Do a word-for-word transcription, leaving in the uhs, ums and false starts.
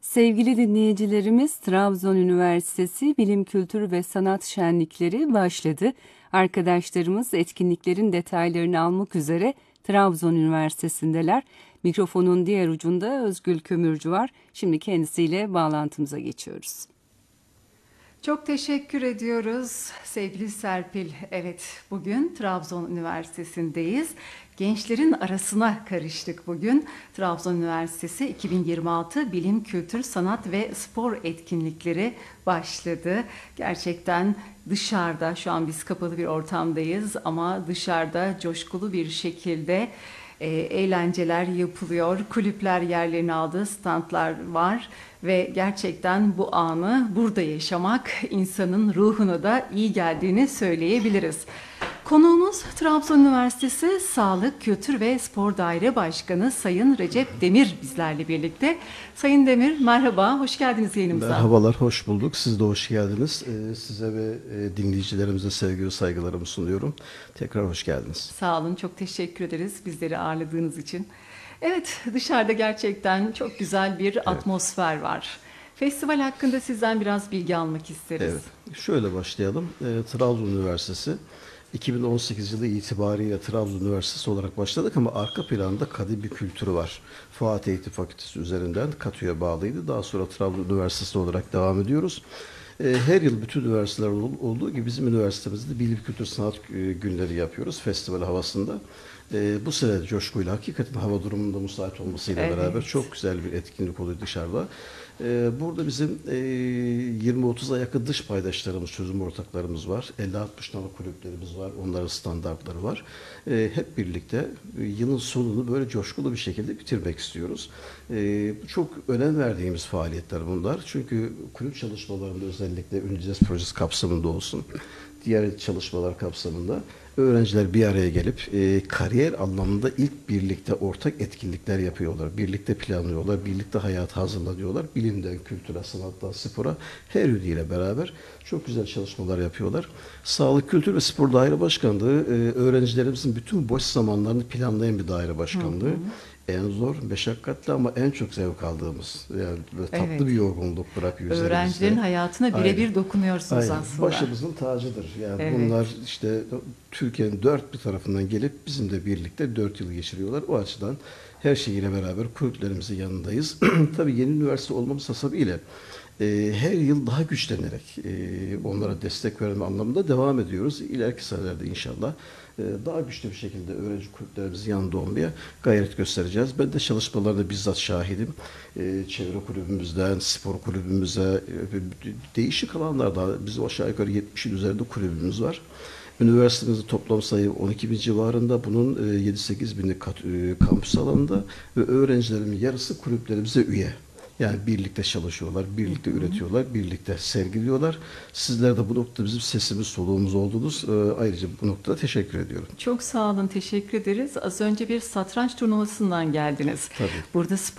Sevgili dinleyicilerimiz, Trabzon Üniversitesi Bilim, Kültür ve Sanat Şenlikleri başladı. Arkadaşlarımız etkinliklerin detaylarını almak üzere Trabzon Üniversitesi'ndeler. Mikrofonun diğer ucunda Özgül Kömürcü var. Şimdi kendisiyle bağlantımıza geçiyoruz. Çok teşekkür ediyoruz sevgili Serpil. Evet, bugün Trabzon Üniversitesi'ndeyiz. Gençlerin arasına karıştık bugün. Trabzon Üniversitesi iki bin yirmi altı Bilim, Kültür, Sanat ve Spor etkinlikleri başladı. Gerçekten dışarıda, şu an biz kapalı bir ortamdayız ama dışarıda coşkulu bir şekilde e, eğlenceler yapılıyor. Kulüpler yerlerini aldı, standlar var. Ve gerçekten bu anı burada yaşamak insanın ruhuna da iyi geldiğini söyleyebiliriz. Konuğumuz Trabzon Üniversitesi Sağlık, Kültür ve Spor Daire Başkanı Sayın Recep Demir bizlerle birlikte. Sayın Demir, merhaba, hoş geldiniz yayınımıza. Merhabalar, hoş bulduk. Siz de hoş geldiniz. Ee, size ve e, dinleyicilerimize sevgi ve saygılarımı sunuyorum. Tekrar hoş geldiniz. Sağ olun, çok teşekkür ederiz bizleri ağırladığınız için. Evet, dışarıda gerçekten çok güzel bir evet. atmosfer var. Festival hakkında sizden biraz bilgi almak isteriz. Evet, şöyle başlayalım. E, Trabzon Üniversitesi iki bin on sekiz yılı itibariyle Trabzon Üniversitesi olarak başladık ama arka planda kadim bir kültürü var. Fuat Eğitim Fakültesi üzerinden KATÜ'ye bağlıydı. Daha sonra Trabzon Üniversitesi olarak devam ediyoruz. Her yıl bütün üniversiteler olduğu gibi bizim üniversitemizde Bilim, Kültür, Sanat günleri yapıyoruz festival havasında. Bu sene coşkuyla, hakikaten hava durumunda müsait olmasıyla evet. beraber çok güzel bir etkinlik oluyor dışarıda. Burada bizim yirmi otuza yakın dış paydaşlarımız, çözüm ortaklarımız var. elli altmış tane kulüplerimiz var. Onların standartları var. Hep birlikte yılın sonunu böyle coşkulu bir şekilde bitirmek istiyoruz. Çok önem verdiğimiz faaliyetler bunlar. Çünkü kulüp çalışmalarında özellikle Ünices projesi kapsamında olsun, diğer çalışmalar kapsamında öğrenciler bir araya gelip e, kariyer anlamında ilk birlikte ortak etkinlikler yapıyorlar. Birlikte planlıyorlar, birlikte hayata hazırlanıyorlar. Bilimden, kültüre, sanattan, spora her yönüyle beraber çok güzel çalışmalar yapıyorlar. Sağlık, Kültür ve Spor Daire Başkanlığı e, öğrencilerimizin bütün boş zamanlarını planlayan bir daire başkanlığı. Hı hı. En zor, meşakkatli ama en çok zevk aldığımız, yani böyle tatlı evet. bir yorgunluk bırakıyor üzerimizde. Öğrencilerin hayatına birebir dokunuyorsunuz Aynen. aslında. Başımızın tacıdır. Yani evet. bunlar işte Türkiye'nin dört bir tarafından gelip bizimle birlikte dört yıl geçiriyorlar. O açıdan her şeyiyle beraber kulüplerimizin yanındayız. Tabii yeni üniversite olmamız hasebiyle e, her yıl daha güçlenerek e, onlara destek verme anlamında devam ediyoruz. İleriki senelerde inşallah daha güçlü bir şekilde öğrenci kulüplerimizin yanında olmaya gayret göstereceğiz. Ben de çalışmalarına bizzat şahidim. Çevre kulübümüzden, spor kulübümüze, değişik alanlarda bizim aşağı yukarı yetmişin üzerinde kulübümüz var. Üniversitemizde toplam sayı on iki bin civarında, bunun yedi sekiz bini kampüs alanında ve öğrencilerimin yarısı kulüplerimize üye. Yani birlikte çalışıyorlar, birlikte hı hı. üretiyorlar, birlikte sergiliyorlar. Sizler de bu noktada bizim sesimiz, soluğumuz oldunuz. Ee, ayrıca bu noktada teşekkür ediyorum. Çok sağ olun, teşekkür ederiz. Az önce bir satranç turnuvasından geldiniz. Tabii. Burada spor